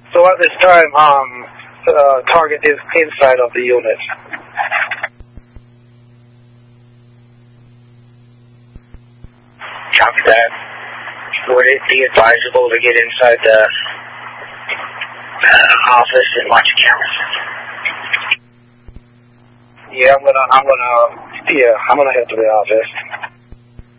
So at this time, target is inside of the unit. Copy that. Would it be advisable to get inside the office and watch cameras? Yeah, I'm gonna head to the office.